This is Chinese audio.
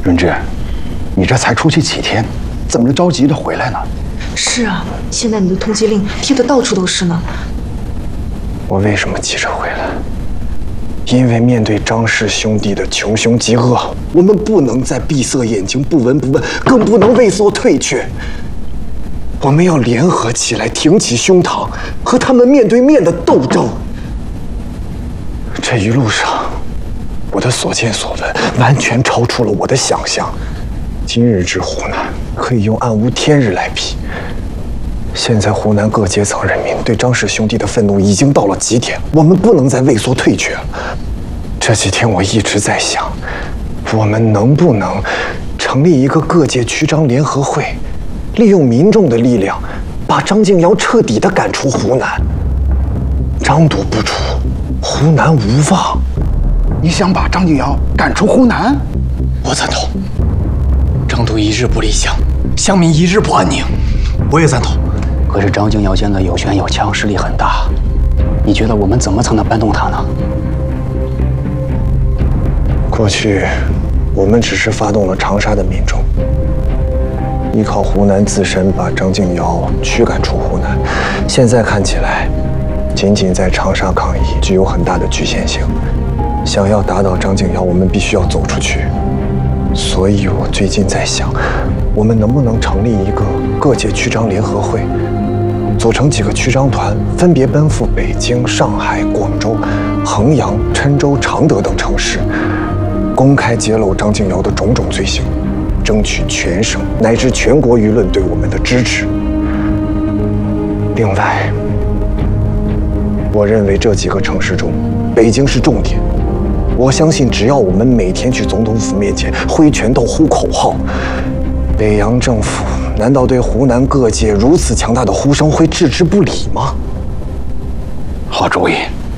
润之，你这才出去几天，怎么着着急着回来呢？ 是啊，现在你的通缉令贴得到处都是呢。 我为什么急着回来？因为面对张氏兄弟的穷凶极恶，我们不能再闭塞眼睛不闻不问，更不能畏缩退却。我们要联合起来，挺起胸膛，和他们面对面的斗争。这一路上，我的所见所闻完全超出了我的想象。今日之湖南，可以用暗无天日来比。现在湖南各阶层人民对张氏兄弟的愤怒已经到了极点，我们不能再畏缩退却了。这几天我一直在想，我们能不能成立一个各界区张联合会，利用民众的力量，把张敬尧彻底的赶出湖南。张都不出，湖南无望。 你想把张敬尧赶出湖南？ 我赞同。张都一日不离乡，乡民一日不安宁。我也赞同。可是张敬尧现在有权有枪，势力很大，你觉得我们怎么才能搬动他呢？ 过去，我们只是发动了长沙的民众，依靠湖南自身把张敬尧驱赶出湖南。现在看起来，仅仅在长沙抗议具有很大的局限性。想要打倒张敬尧，我们必须要走出去。所以我最近在想，我们能不能成立一个各界区张联合会，组成几个区张团，分别奔赴北京、上海、广州、衡阳、郴州、常德等城市，公开揭露张敬尧的种种罪行，争取全省乃至全国舆论对我们的支持。另外，我认为这几个城市中，北京是重点。我相信，只要我们每天去总统府面前挥拳头、呼口号，北洋政府难道对湖南各界如此强大的呼声会置之不理吗？ 好主意。